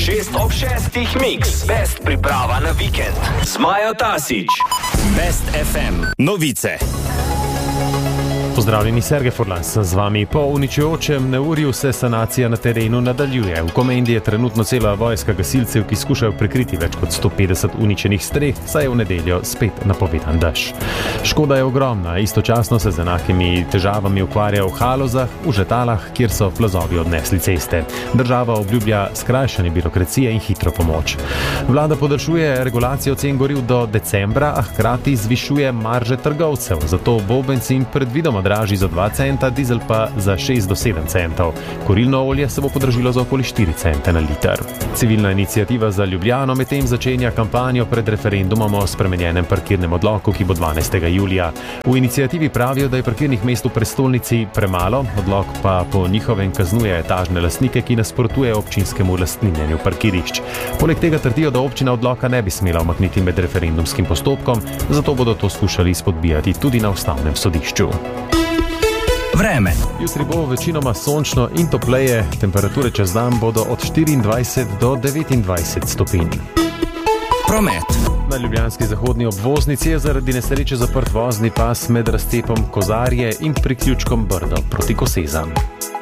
6 ob 6 Mix. Best priprava na vikend. Zmajo Tasić. Best FM. Novice. Pozdravljeni, Sergej Furlan sem z vami. Po uničujočem neurju se sanacija na terenu nadaljuje. V Komendi je trenutno cela vojska gasilcev, ki skušajo prekriti več kot 150 uničenih streh, saj je v nedeljo spet napovedan dež. Škoda je ogromna, istočasno se z enakimi težavami ukvarja v Halozah, v Žetalah, kjer so plazovi odnesli ceste. Država obljublja skrajšanje birokracije in hitro pomoč. Vlada podaljšuje regulacijo cen goriv do decembra, a hkrati zvišuje marže trgovcev, zato bo bencin predvidoma dražji za 2 centa, dizel pa za 6 do 7 centov. Kurilno olje se bo podražilo za okoli 4 cente na liter. Civilna iniciativa za Ljubljano medtem začenja kampanjo pred referendumom o spremenjenem parkirnem odloku, ki bo 12. julija. V iniciativi pravijo, da je parkirnih mest v prestolnici premalo, odlok pa po njihovem kaznuje etažne lastnike, ki nasprotujejo občinskemu lastninjenju parkirišč. Poleg tega trdijo, da občina odloka ne bi smela umakniti med referendumskim postopkom, zato bodo to skušali spodbijati tudi na ustavnem sodišču. Vreme. Jutri bo večinoma sončno in topleje, temperature čez dan bodo od 24 do 29 stopinj. Promet. Na ljubljanski zahodni obvoznici je zaradi nesreče zaprt vozni pas med razcepom Kozarje in priključkom Brdo proti Kosezam.